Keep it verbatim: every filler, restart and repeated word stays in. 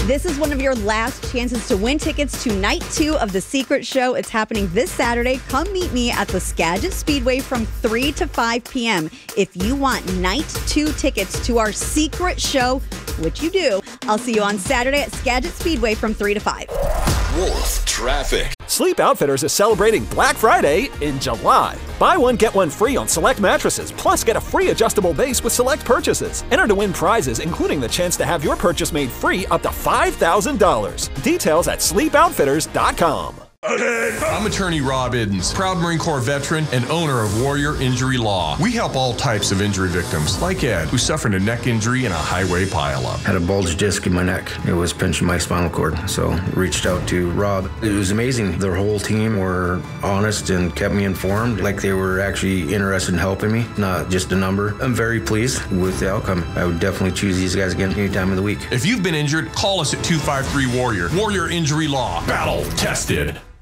This is one of your last chances to win tickets to night two of The Secret Show. It's happening this Saturday. Come meet me at the Skagit Speedway from three to five p.m. If you want night two tickets to our secret show, which you do, I'll see you on Saturday at Skagit Speedway from three to five. Wolf Traffic. Sleep Outfitters is celebrating Black Friday in July. Buy one, get one free on select mattresses, plus get a free adjustable base with select purchases. Enter to win prizes, including the chance to have your purchase made free up to five thousand dollars. Details at sleep outfitters dot com. I'm attorney Rob Iddens, proud Marine Corps veteran and owner of Warrior Injury Law. We help all types of injury victims, like Ed, who suffered a neck injury in a highway pileup. Had a bulge disc in my neck. It was pinching my spinal cord, so reached out to Rob. It was amazing. Their whole team were honest and kept me informed, like they were actually interested in helping me, not just a number. I'm very pleased with the outcome. I would definitely choose these guys again any time of the week. If you've been injured, call us at two five three Warrior. Warrior Injury Law. Battle tested.